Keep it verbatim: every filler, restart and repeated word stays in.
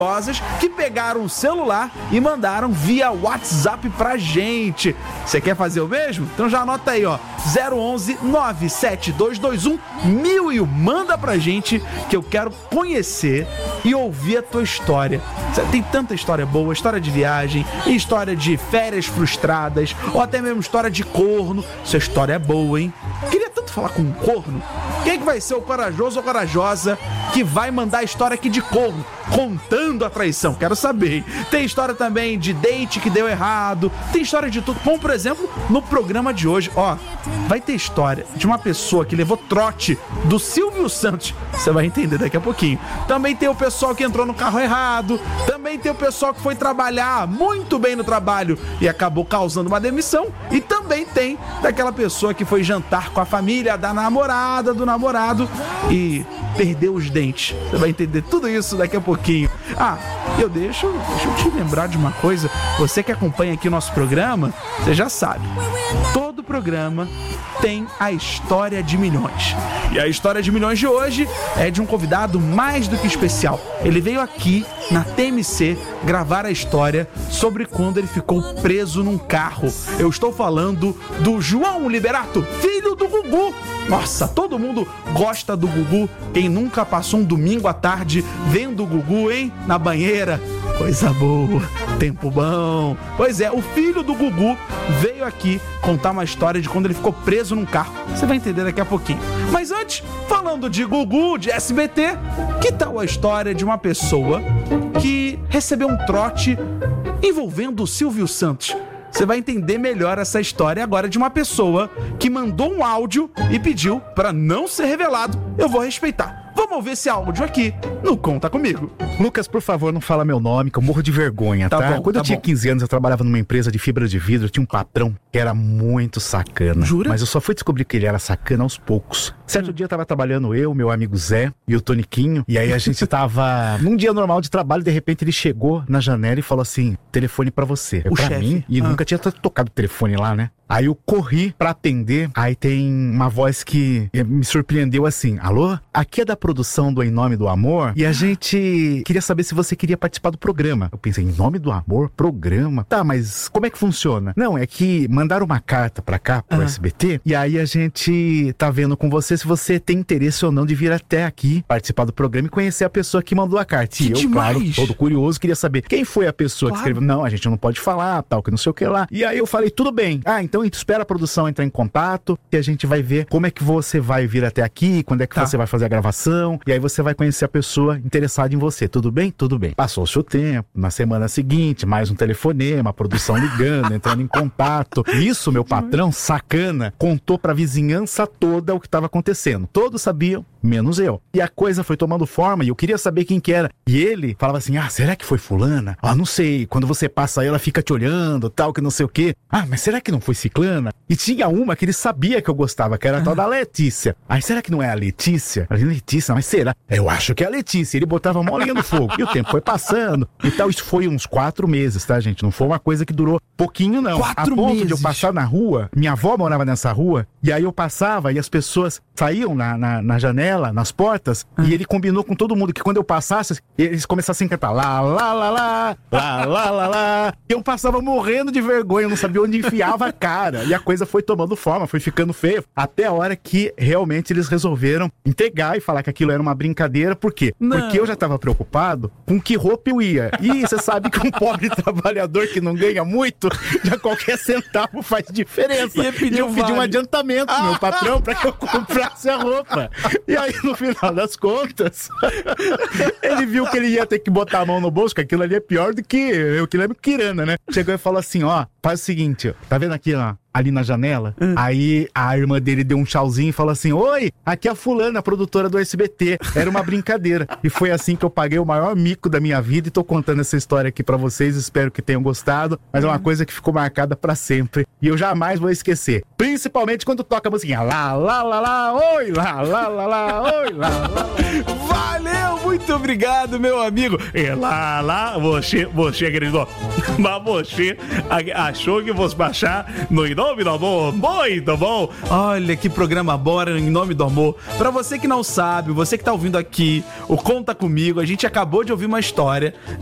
que pegaram o celular e mandaram via WhatsApp pra gente. Você quer fazer o mesmo? Então já anota aí, ó, zero onze, nove sete dois dois um, mil. Manda pra gente que eu quero conhecer e ouvir a tua história. Tem tanta história boa, história de viagem, história de férias frustradas, ou até mesmo história de corno. Sua história é boa, hein? Queria tanto falar com um corno. Quem que vai ser o corajoso ou corajosa que vai mandar a história aqui de corno, contando a traição? Quero saber, hein? Tem história também de date que deu errado, tem história de tudo. Como, por exemplo, no programa de hoje, ó, vai ter história de uma pessoa que levou trote do Silvio Santos. Você vai entender daqui a pouquinho. Também tem o pessoal que entrou no carro errado, também tem o pessoal que foi trabalhar muito bem no trabalho e acabou causando uma demissão, e também tem daquela pessoa que foi jantar com a família da namorada, do namorado e perdeu os dentes. Você vai entender tudo isso daqui a pouquinho. Ah, eu deixo, deixa eu te lembrar de uma coisa. Você que acompanha aqui o nosso programa, você já sabe. Todo programa tem a história de milhões. E a história de milhões de hoje é de um convidado mais do que especial. Ele veio aqui na T M C gravar a história sobre quando ele ficou preso num carro. Eu estou falando do João Liberato, filho do Gugu. Nossa, todo mundo gosta do Gugu. Quem nunca passou um domingo à tarde vendo o Gugu, hein? Na banheira. Coisa boa, tempo bom. Pois é, o filho do Gugu veio aqui contar uma história de quando ele ficou preso num carro. Você vai entender daqui a pouquinho. Mas antes, falando de Gugu, de S B T, que tal a história de uma pessoa que recebeu um trote envolvendo o Silvio Santos? Você vai entender melhor essa história agora de uma pessoa que mandou um áudio e pediu para não ser revelado. Eu vou respeitar. Vamos ouvir esse áudio aqui no Conta Comigo. Lucas, por favor, não fala meu nome, que eu morro de vergonha, tá? Tá bom, Quando tá eu tinha bom. quinze anos, eu trabalhava numa empresa de fibra de vidro, eu tinha um patrão que era muito sacana. Jura? Mas eu só fui descobrir que ele era sacana aos poucos. Certo Hum. dia eu tava trabalhando eu, meu amigo Zé e o Toniquinho, e aí a gente tava num dia normal de trabalho, de repente ele chegou na janela e falou assim, telefone pra você. Eu, O pra chefe. mim, e Ah. nunca tinha tocado o telefone lá, né? Aí eu corri pra atender, aí tem uma voz que me surpreendeu assim, alô? Aqui é da produção do Em Nome do Amor, e a gente queria saber se você queria participar do programa. Eu pensei, Em Nome do Amor? Programa? Tá, mas como é que funciona? Não, é que mandaram uma carta pra cá, pro Ah. S B T, e aí a gente tá vendo com você se você tem interesse ou não de vir até aqui, participar do programa e conhecer a pessoa que mandou a carta. Que E eu, demais! claro, todo curioso, queria saber quem foi a pessoa Claro. que escreveu. Não, a gente não pode falar, tal, que não sei o que lá. E aí eu falei, tudo bem. Ah, então a gente espera a produção entrar em contato e a gente vai ver como é que você vai vir até aqui, quando é que Tá. você vai fazer a gravação, e aí você vai conhecer a pessoa interessada em você. Tudo bem? Tudo bem. Passou-se o tempo, na semana seguinte, mais um telefonema, a produção ligando, entrando em contato. Isso, meu patrão, sacana, contou pra vizinhança toda o que estava acontecendo. Todos sabiam, menos eu. E a coisa foi tomando forma e eu queria saber quem que era. E ele falava assim, ah, será que foi fulana? Ah, não sei, quando você passa aí, ela fica te olhando, tal, que não sei o quê. Ah, mas será que não foi ciclana? E tinha uma que ele sabia que eu gostava, que era a tal da Letícia. Aí, será que não é a Letícia? Eu falei, Letícia, mas será? Eu acho que é a Letícia. Ele botava a molinha no fogo. E o tempo foi passando e tal. Isso foi uns quatro meses, tá, gente? Não foi uma coisa que durou pouquinho, não. Quatro a ponto meses? de eu passar na rua, minha avó morava nessa rua, e aí eu passava e as pessoas saíam na, na, na janela, nas portas, Ah. e ele combinou com todo mundo que quando eu passasse, eles começassem a cantar lá, lá, lá, lá, lá, lá, lá, lá. E eu passava morrendo de vergonha, eu não sabia onde enfiava a cara. E a coisa foi tomando forma, foi ficando feia, até a hora que realmente eles resolveram entregar e falar que aquilo era uma brincadeira. Por quê? Não. Porque eu já tava preocupado com que roupa eu ia. E você sabe que um pobre trabalhador que não ganha muito, já qualquer centavo faz diferença. Ia pedir e eu um pedi um vale. adiantamento pro meu patrão pra que eu comprasse a roupa. E aí, no final das contas, ele viu que ele ia ter que botar a mão no bolso, que aquilo ali é pior do que eu, que lembro Kirana, né? Chegou e falou assim, ó, faz o seguinte, ó, tá vendo aqui, ó, ali na janela? Hum. Aí a irmã dele deu um tchauzinho e falou assim, oi, aqui é a fulana, a produtora do S B T. Era uma brincadeira. E foi assim que eu paguei o maior mico da minha vida e tô contando essa história aqui pra vocês, espero que tenham gostado, mas é uma coisa que ficou marcada pra sempre e eu jamais vou esquecer. Principalmente quando toca a musiquinha lá, lá, lá, lá, oi, lá, lá, lá, lá, oi, lá, lá, lá. Valeu, muito obrigado, meu amigo. É lá, lá, você, você acreditou. Mas você a- achou que fosse baixar no Em Nome do Amor, muito bom. Olha que programa bora Em Nome do Amor. Pra você que não sabe, você que tá ouvindo aqui, o Conta Comigo, a gente acabou de ouvir uma história